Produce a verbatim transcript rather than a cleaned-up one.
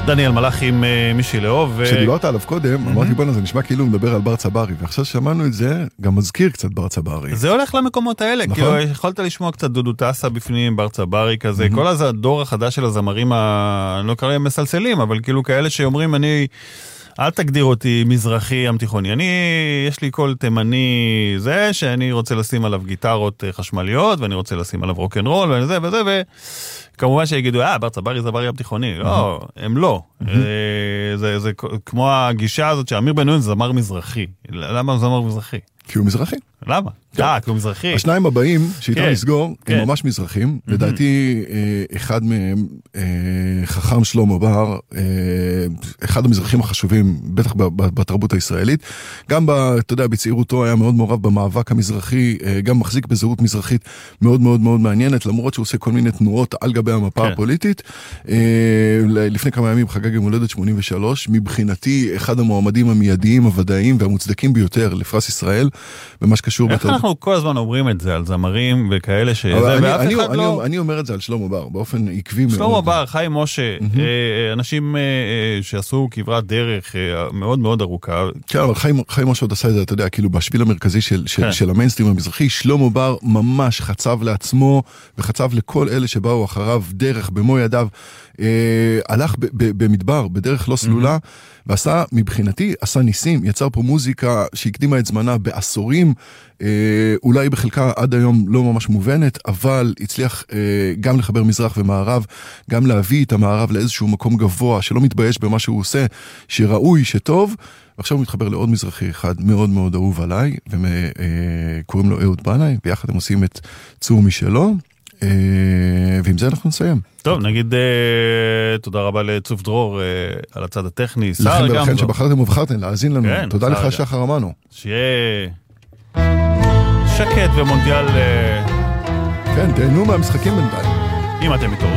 דניאל מלאך עם מישהי לאהוב. כשדיברת עליו קודם, אמרתי בוא'נה, זה נשמע כאילו מדבר על בר צברי, ועכשיו שמענו את זה, גם מזכיר קצת בר צברי. זה הולך למקומות האלה, כאילו יכולת לשמוע קצת דודו טסה בפנים, בר צברי כזה, כל הדור החדש של הזמרים, אני לא קרא להם מסלסלים, אבל כאילו כאלה שאומרים, אני, אל תגדיר אותי מזרחי ים תיכוני, אני, יש לי קול תימני זה, שאני רוצה לשים עליו גיטרות חשמליות, ואני רוצה לשים עליו רוק'נ'רול, וזה וזה, ו... כמובן שיגידו, אה, בר צברי זה בר ים תיכוני. לא, הם לא. זה כמו הגישה הזאת שאמיר בן-נון זה זמר מזרחי. למה הוא זמר מזרחי? כי הוא מזרחי. למה? אה, כי הוא מזרחי. השניים הבאים שאיתם נסגור, הם ממש מזרחים. לדעתי, אחד מהם, חכם שלמה בר, אחד המזרחים החשובים, בטח בתרבות הישראלית. גם, אתה יודע, בצעירותו היה מאוד מעורב במאבק המזרחי, גם מחזיק בזהות מזרחית מאוד מאוד מאוד מעניינת, למרות שהוא עושה כל מיני תנועות על גבי המפה הפוליטית. לפני כמה ימים חגג יום הולדת שמונים ושלוש, מבחינתי אחד המועמדים המיידיים, הוודאיים והמוצדקים ביותר לפרס ישראל, במה שקשור איך אנחנו כל הזמן אומרים את זה על זמרים וכאלה שזה, ואף אחד לא... אני אומר את זה על שלמה בר, באופן עקבי מאוד. שלמה בר, חיים משה, אנשים שעשו כברת דרך מאוד מאוד ארוכה. כן, אבל חיים משה עוד עשה את זה, אתה יודע, כאילו בשביל המרכזי של המיינסטרים המזרחי, שלמה בר ממש חצב לעצמו, וחצב לכל אלה שבאו אחריו דרך במו ידיו, הלך במדבר, בדרך לא סלולה, ועשה, מבחינתי, עשה ניסים, יצר פה מוזיקה שהקדימה את זמנה בעשורים, אולי בחלקה עד היום לא ממש מובנת, אבל הצליח גם לחבר מזרח ומערב, גם להביא את המערב לאיזשהו מקום גבוה, שלא מתבייש במה שהוא עושה, שראוי, שטוב, ועכשיו הוא מתחבר לעוד מזרחי אחד מאוד מאוד אהוב עליי, וקוראים לו אהוד בנאי, ביחד הם עושים את צור משלו, ועם זה אנחנו נסיים. טוב, נגיד תודה רבה לצוף דרור על הצד הטכני. לכם ולכן שבחרתם ובחרתם להאזין לנו. תודה לך שחר אמנו. שיהיה שקט ומונדיאל. כן, תהנו מהמשחקים בינתיים. אם אתם מתעוררים.